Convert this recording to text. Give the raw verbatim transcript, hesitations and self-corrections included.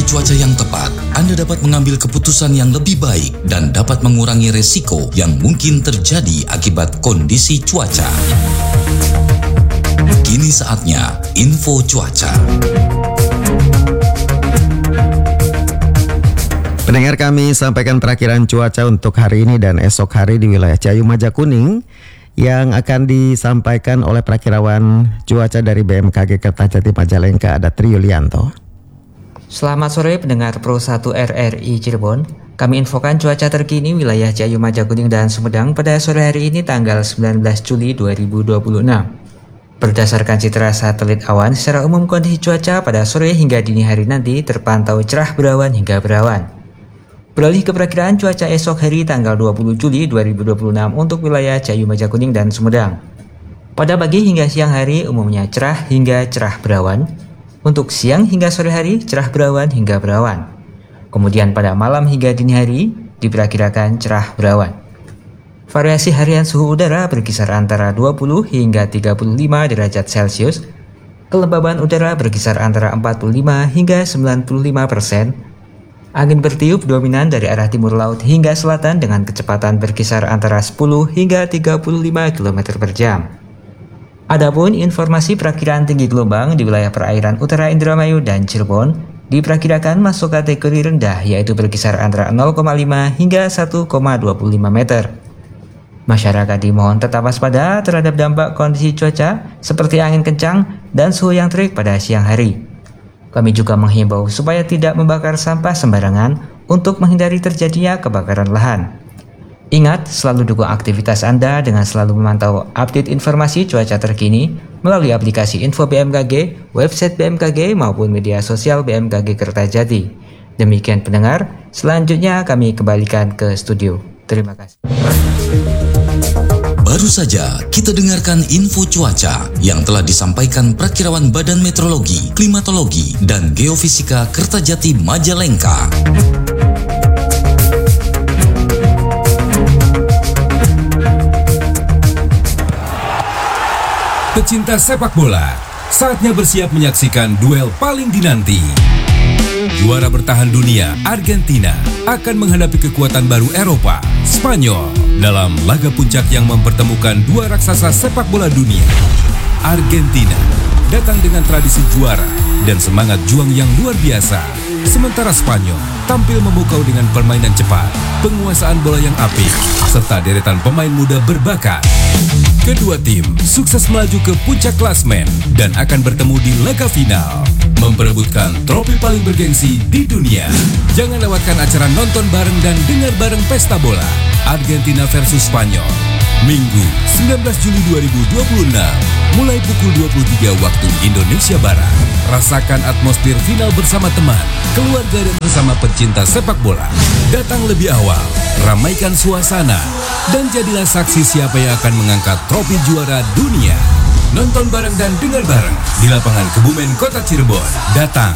memiliki cuaca yang tepat, Anda dapat mengambil keputusan yang lebih baik dan dapat mengurangi resiko yang mungkin terjadi akibat kondisi cuaca. Kini saatnya info cuaca. Pendengar, kami sampaikan perakiraan cuaca untuk hari ini dan esok hari di wilayah Ciayu Majakuning yang akan disampaikan oleh perakirawan cuaca dari B M K G Kertajati Majalengka, ada Tri Yulianto. Selamat sore pendengar Pro satu R R I Cirebon. Kami infokan cuaca terkini wilayah Ciayu Majakuning dan Sumedang pada sore hari ini tanggal sembilan belas Juli dua ribu dua puluh enam. Berdasarkan citra satelit awan, secara umum kondisi cuaca pada sore hingga dini hari nanti terpantau cerah berawan hingga berawan. Beralih ke perakiraan cuaca esok hari tanggal dua puluh Juli dua ribu dua puluh enam untuk wilayah Ciayu Majakuning dan Sumedang. Pada pagi hingga siang hari umumnya cerah hingga cerah berawan. Untuk siang hingga sore hari cerah berawan hingga berawan. Kemudian pada malam hingga dini hari diperkirakan cerah berawan. Variasi harian suhu udara berkisar antara dua puluh hingga tiga puluh lima derajat Celcius. Kelembaban udara berkisar antara empat puluh lima hingga sembilan puluh lima persen. Angin bertiup dominan dari arah timur laut hingga selatan dengan kecepatan berkisar antara sepuluh hingga tiga puluh lima kilometer per jam. Adapun informasi perakiraan tinggi gelombang di wilayah perairan utara Indramayu dan Cirebon diperkirakan masuk kategori rendah, yaitu berkisar antara nol koma lima hingga satu koma dua puluh lima meter. Masyarakat dimohon tetap waspada terhadap dampak kondisi cuaca seperti angin kencang dan suhu yang terik pada siang hari. Kami juga menghimbau supaya tidak membakar sampah sembarangan untuk menghindari terjadinya kebakaran lahan. Ingat, selalu dukung aktivitas Anda dengan selalu memantau update informasi cuaca terkini melalui aplikasi Info B M K G, website B M K G maupun media sosial B M K G Kertajati. Demikian pendengar, selanjutnya kami kembalikan ke studio. Terima kasih. Baru saja kita dengarkan info cuaca yang telah disampaikan Perakirawan Badan Meteorologi, Klimatologi, dan Geofisika Kertajati Majalengka. Pecinta sepak bola, saatnya bersiap menyaksikan duel paling dinanti. Juara bertahan dunia, Argentina, akan menghadapi kekuatan baru Eropa, Spanyol, dalam laga puncak yang mempertemukan dua raksasa sepak bola dunia. Argentina datang dengan tradisi juara dan semangat juang yang luar biasa. Sementara Spanyol tampil memukau dengan permainan cepat, penguasaan bola yang apik, serta deretan pemain muda berbakat. Kedua tim sukses melaju ke puncak klasmen dan akan bertemu di laga final, memperebutkan trofi paling bergengsi di dunia. Jangan lewatkan acara nonton bareng dan dengar bareng pesta bola Argentina versus Spanyol, Minggu sembilan belas Juli dua ribu dua puluh enam, mulai pukul dua puluh tiga waktu Indonesia Barat. Rasakan atmosfer final bersama teman, keluarga, dan bersama pecinta sepak bola. Datang lebih awal, ramaikan suasana, dan jadilah saksi siapa yang akan mengangkat trofi juara dunia. Nonton bareng dan dengar bareng di lapangan Kebumen, Kota Cirebon. Datang